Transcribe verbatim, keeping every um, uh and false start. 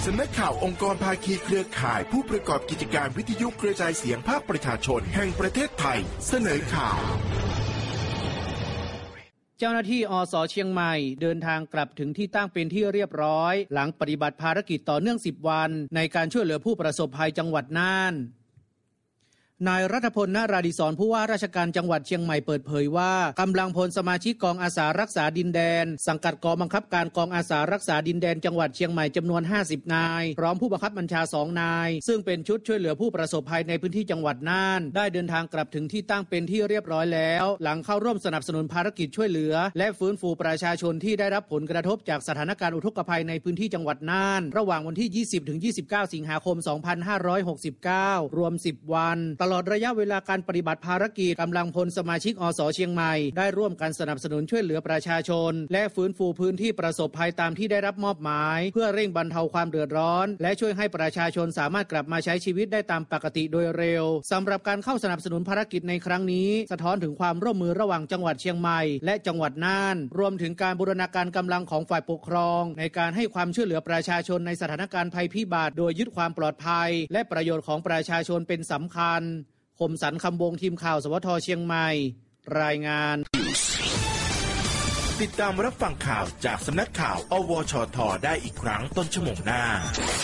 สำนักข่าวองค์กรภาคีเครือข่ายผู้ประกอบกิจการวิทยุกระจายเสียงภาคประชาชนแห่งประเทศไทยเสนอข่าวเจ้าหน้าที่อส.เชียงใหม่เดินทางกลับถึงที่ตั้งเป็นที่เรียบร้อยหลังปฏิบัติภารกิจต่อเนื่องสิบวันในการช่วยเหลือผู้ประสบภัยจังหวัดน่านนายรัฐพล ณ ราดิศรผู้ว่าราชการจังหวัดเชียงใหม่เปิดเผยว่ากำลังพลสมาชิกกองอาสารักษาดินแดนสังกัดกองบังคับการกองอาสารักษาดินแดนจังหวัดเชียงใหม่จำนวนห้าสิบนายพร้อมผู้บังคับบัญชาสองนายซึ่งเป็นชุดช่วยเหลือผู้ประสบภัยในพื้นที่จังหวัดน่านได้เดินทางกลับถึงที่ตั้งเป็นที่เรียบร้อยแล้วหลังเข้าร่วมสนับสนุนภารกิจช่วยเหลือและฟื้นฟูประชาชนที่ได้รับผลกระทบจากสถานการณ์อุทกภัยในพื้นที่จังหวัดน่านระหว่างวันที่ ยี่สิบถึงยี่สิบเก้า สิงหาคม สองพันห้าร้อยหกสิบเก้ารวมสิบวันตลอดระยะเวลาการปฏิบัติภารกิจกำลังพลสมาชิกอส.เชียงใหม่ได้ร่วมกันสนับสนุนช่วยเหลือประชาชนและฟื้นฟูพื้นที่ประสบภัยตามที่ได้รับมอบหมายเพื่อเร่งบรรเทาความเดือดร้อนและช่วยให้ประชาชนสามารถกลับมาใช้ชีวิตได้ตามปกติโดยเร็วสำหรับการเข้าสนับสนุนภารกิจในครั้งนี้สะท้อนถึงความร่วมมือระหว่างจังหวัดเชียงใหม่และจังหวัดน่านรวมถึงการบูรณาการกำลังของฝ่ายปกครองในการให้ความช่วยเหลือประชาชนในสถานการณ์ภัยพิบัติโดยยึดความปลอดภัยและประโยชน์ของประชาชนเป็นสำคัญคมสันต์คำวงทีมข่าวสวทเชียงใหม่รายงานติดตามรับฟังข่าวจากสำนักข่าวอวชทได้อีกครั้งต้นชั่วโมงหน้า